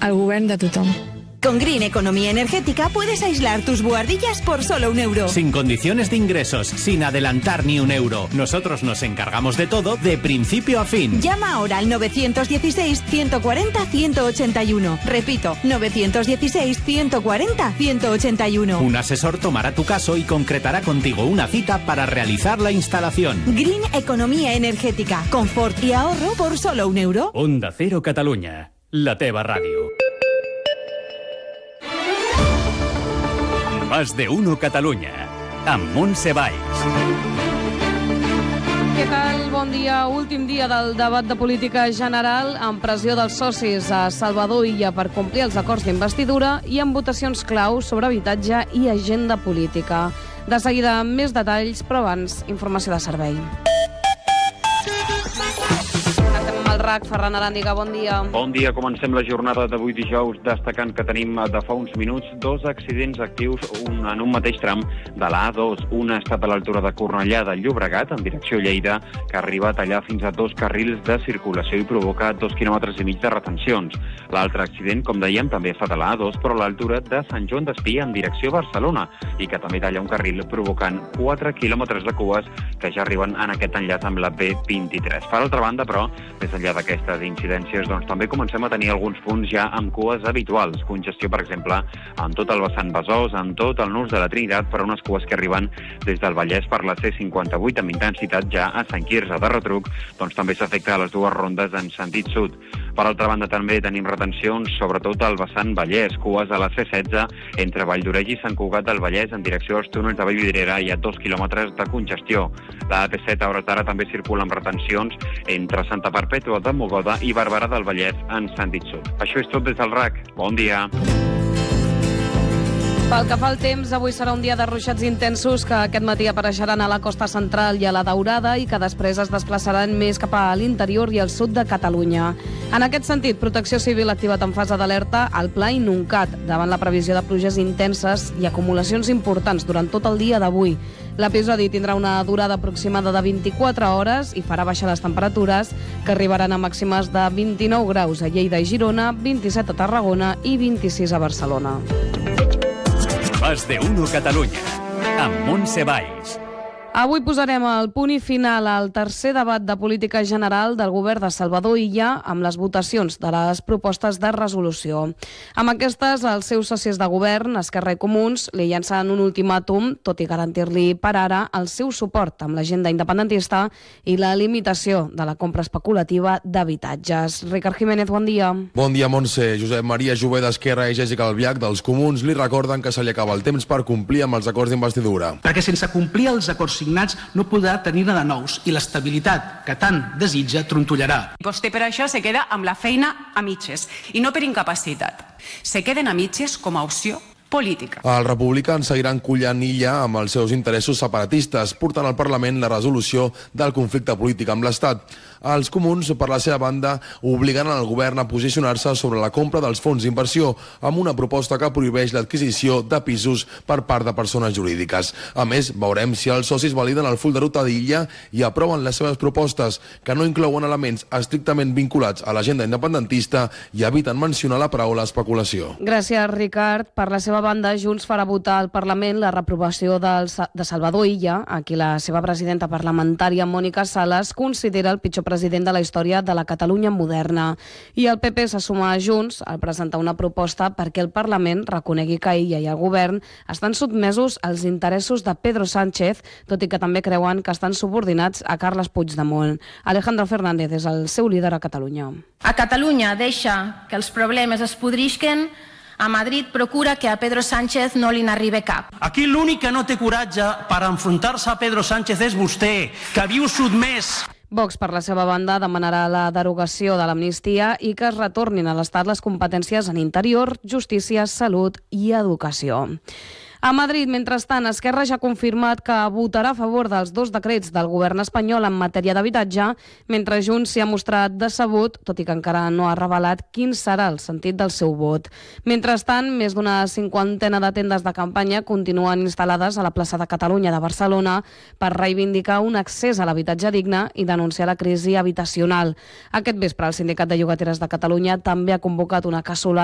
el govern de tothom. Con Green Economía Energética puedes aislar tus buhardillas por solo €1. Sin condiciones de ingresos, sin adelantar ni €1. Nosotros nos encargamos de todo de principio a fin. Llama ahora al 916-140-181. Repito, 916-140-181. Un asesor tomará tu caso y concretará contigo una cita para realizar la instalación. Green Economía Energética. Confort y ahorro por solo €1. Onda Cero Catalunya, la teva ràdio. Más de uno Catalunya, amb Montse Valls. Què tal? Bon dia. Últim dia del debat de política general amb pressió dels socis a Salvador Illa per complir els acords d'investidura i amb votacions clau sobre habitatge i agenda política. De seguida, més detalls, però abans, informació de servei. El RAC, Ferran Aràndiga, bon dia. Bon dia, comencem la jornada d'avui dijous destacant que tenim de fa uns minuts dos accidents actius en un mateix tram de la A2. Un ha estat a l'altura de Cornellà de Llobregat, en direcció Lleida, que arriba a tallar fins a 2 carrils de circulació i provoca 2,5 quilòmetres de retencions. L'altre accident, com dèiem, també ha estat a la A2, però a l'altura de Sant Joan d'Espí en direcció Barcelona, i que també talla un carril provocant 4 quilòmetres de cues que ja arriben en aquest enllaç amb la B23. Per altra banda, però, més enllà d'aquestes incidències, doncs també comencem a tenir alguns punts ja amb cues habituals. Congestió, per exemple, en tot el vessant Besòs, en tot el nus de la Trinitat, per unes cues que arriben des del Vallès per la C58 amb intensitat ja a Sant Quirze de retruc, doncs també s'afecta a les dues rondes en sentit sud. Per altra banda, també tenim retencions, sobretot al vessant Vallès, cues a la C16 entre Valldoreix i Sant Cugat del Vallès en direcció als túnels de Vallvidrera i a 2 quilòmetres de congestió. La AP7 a hores d'ara també circula amb retencions entre Santa Perpètua de Mogoda i Barberà del Vallès en sentit sud. Això és tot des del RAC. Bon dia. Pel que fa al temps, avui serà un dia de ruixats intensos que aquest matí apareixeran a la costa central i a la Daurada i que després es desplaçaran més cap a l'interior i al sud de Catalunya. En aquest sentit, Protecció Civil ha activat en fase d'alerta el Pla Inuncat davant la previsió de pluges intenses i acumulacions importants durant tot el dia d'avui. L'episodi tindrà una durada aproximada de 24 hores i farà baixar les temperatures, que arribaran a màximes de 29 graus a Lleida i Girona, 27 a Tarragona i 26 a Barcelona. Más de uno Catalunya, amb Montse Valls. Avui posarem el punt i final al tercer debat de política general del govern de Salvador Illa amb les votacions de les propostes de resolució. Amb aquestes, els seus socis de govern, Esquerra i Comuns, li llancen un ultimàtum, tot i garantir-li per ara el seu suport amb l'agenda independentista i la limitació de la compra especulativa d'habitatges. Ricard Jiménez, bon dia. Bon dia, Montse. Josep Maria Jové d'Esquerra i Jessica Albiach dels Comuns li recorden que se li acaba el temps per complir amb els acords d'investidura. Perquè sense complir els acords signats no podrà tenir-ne de nous i l'estabilitat que tant desitja trontollarà. Vostè per això se queda amb la feina a mitges i no per incapacitat. Se queden a mitges com a opció política. Els republicans seguiran collant Illa amb els seus interessos separatistes, portant al Parlament la resolució del conflicte polític amb l'Estat. Els Comuns, per la seva banda, obliguen el govern a posicionar-se sobre la compra dels fons d'inversió amb una proposta que prohibeix l'adquisició de pisos per part de persones jurídiques. A més, veurem si els socis validen el full de ruta d'Illa i aproven les seves propostes, que no inclouen elements estrictament vinculats a l'agenda independentista i eviten mencionar la paraula especulació. Gràcies, Ricard. Per la seva banda, Junts farà votar al Parlament la reprovació de Salvador Illa, a qui la seva presidenta parlamentària, Mònica Sales, considera el pitjor president de la història de la Catalunya moderna. I el PP se suma a Junts al presentar una proposta perquè el Parlament reconegui que Illa i el govern estan sotmesos als interessos de Pedro Sánchez, tot i que també creuen que estan subordinats a Carles Puigdemont. Alejandro Fernández és el seu líder a Catalunya. A Catalunya deixa que els problemes es podrisquen, a Madrid procura que a Pedro Sánchez no li n'arribi cap. Aquí l'únic que no té coratge per enfrontar-se a Pedro Sánchez és vostè, que viu sotmès. Vox, per la seva banda, demanarà la derogació de l'amnistia i que es retornin a l'Estat les competències en interior, justícia, salut i educació. A Madrid, mentrestant, Esquerra ja ha confirmat que votarà a favor dels 2 decrets del govern espanyol en matèria d'habitatge, mentre Junts s'hi ha mostrat decebut, tot i que encara no ha revelat quin serà el sentit del seu vot. Mentrestant, més d'una 50ena de tendes de campanya continuen instal·lades a la plaça de Catalunya de Barcelona per reivindicar un accés a l'habitatge digne i denunciar la crisi habitacional. Aquest vespre, el Sindicat de Llogateres de Catalunya també ha convocat una cassolada